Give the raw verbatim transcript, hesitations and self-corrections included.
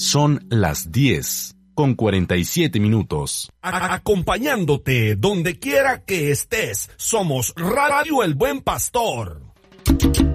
Son las diez con cuarenta y siete minutos. A- acompañándote donde quiera que estés, somos Radio El Buen Pastor.